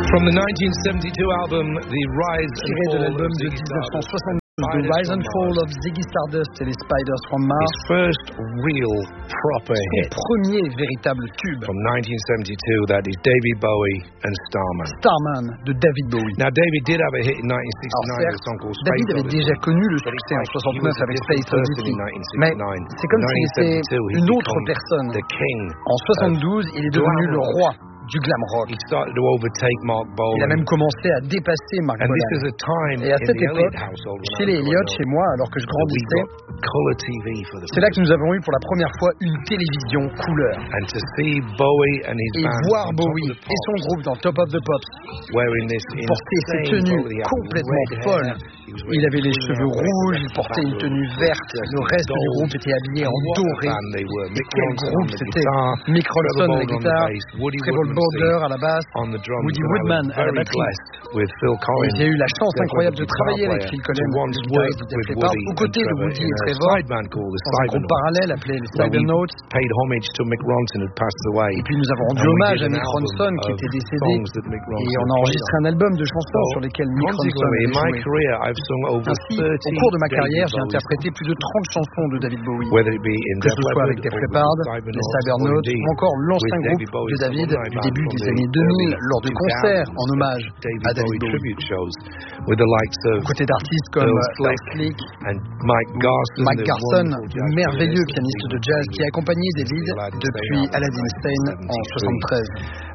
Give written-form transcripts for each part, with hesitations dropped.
From the 1972 album, The Rise and Tiré de Fall l'album of de Ziggy Stardust. 1972, The Rise and Fall of Ziggy Stardust et les Spiders from His Mars. first real proper Son hit. premier véritable tube. From 1972, that is David Bowie and Starman. Starman de David Bowie. Now, David did have a hit in 1969 Alors with a certes, song called David Space avait Oddity. déjà connu le But it's succès en like he 69 was a avec different Space person Oddity. in Mais 1969. c'est comme s'il était 1972, he'd une autre become personne. the king. En 72, il est devenu le roi du glam rock. He started to overtake Mark Bolan. Il a même commencé à dépasser Mark And this Bolan. is a time Et à in cette the Elliott époque, household when chez I les was Elliott, growing chez up, moi, alors que je that we grandissais, got color TV for the c'est là que first nous avons eu pour la première fois une télévision couleur. And to see Bowie and his Et band voir on top Bowie of the et son Pops, groupe dans Top of the Pops wearing this porter ces insane tenues clothing, he had complètement red folles. hair, he was Il avait les wearing cheveux green hair, rouges, the il rest of the portait band une were tenue verte, dressed le in reste du gold. groupe était habillé And en what a doré. band they were. Et Mick quel Ronson groupe on the c'était! guitar, Mick Ronson Trevor à la Bolder on the guitare, bass, Woody Trevor Woodmansey Bolder à la basse, on the drums. Woody And I was Woodman à la very batterie. blessed with Phil Et Collins. j'ai eu la chance Def incroyable de Leppard travailler guitar avec player, Phil to Collins, once le work guitariste de Def with Leppard, Woody aux and côtés de Trevor Woody in et a Trevor, side band called the dans un groupe Cybernauts, parallèle appelé les where we Cybernauts. paid homage to Mick Ronson who had passed away. Et puis nous avons rendu And we hommage did à an Mick album Ronson qui of était décédé. songs that Mick Et Ronson on a played enregistré on. un album de chansons So, sur lesquelles Mick Ronson consequently, in my avait joué. career, I've sung over Ainsi, 30 au cours de ma carrière, David j'ai Bowie interprété plus de 30 chansons de David Bowie. whether it be in Que Def ce soit avec Leppard Def or with Leppard, the les Cybernauts, or Cybernauts, indeed ou encore l'ancien with groupe David Bowie's de David alumni du band début from des the années early 2000 lors de 2000s, concerts en hommage David à David Bowie Bowie. tribute shows with the likes of Aux côtés d'artistes comme Earl Earl Slick, and Mike Garson, Mike the Garson, wonderful jazz merveilleux pianist, pianiste de jazz qui a accompagné David Aladdin depuis Sane Aladdin Sane en 73.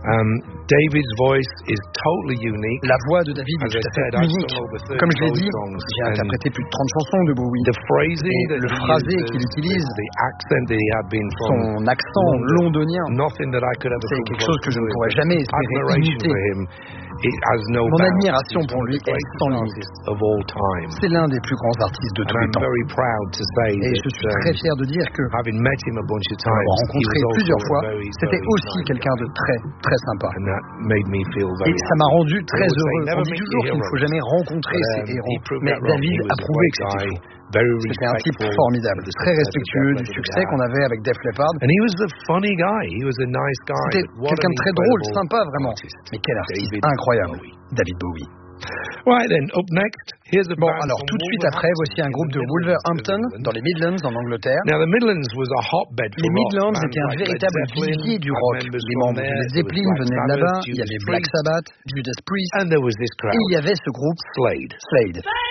David's voice is totally unique. La voix de David est As I tout à said, fait I've unique. sung over 30 Comme je l'ai dit, Bowie songs, j'ai and interprété plus de 30 chansons de Bowie. the phrasing Et that le he phrasé uses, qu'il utilise, the accent that he had been from son accent londonien, nothing that I could ever c'est come quelque chose close que je to ne it, pourrais but jamais espérer admiration imiter. for him, it has no Mon bounds. admiration He's pour one lui of the est greatest sans limite. artists of all time. C'est l'un des plus grands artistes de And tous les I'm temps. very proud to say Et je suis that très fier de dire que, having met him a bunch of pour l'avoir times, he rencontré was also plusieurs a fois, very, c'était very aussi nice quelqu'un de guy. très, très sympa. And that made me feel Et very ça m'a happy. rendu très They would say, heureux. never On dit meet toujours your qu'il ne faut heroes. jamais rencontrer But, ses he héros. proved Mais that wrong. David He a was a prouvé great que c'était guy, faux. very C'était un type respectful formidable, of the très success that respectueux Def du Leppard succès had. qu'on avait avec Def Leppard. And he was a funny guy. He was a nice guy. C'était But what quelqu'un an de très drôle, incredible sympa vraiment. artist. Mais quel artiste David incroyable, Bowie. David Bowie. Right then, up next, here's a Bon, band alors from tout de suite après, voici un groupe de Wolverhampton dans les Midlands en Angleterre. Now the Midlands was a hotbed for Les rock. Midlands Bands étaient un like Led véritable Zeppelin vivier du had rock. members Les from membres there. de Led There was Zeppelin Black venaient de Sabbath, là, il y Judas avait Black Priest, Sabbath, Judas Priest, and there was this et crowd, il y avait ce groupe Slade. Slade.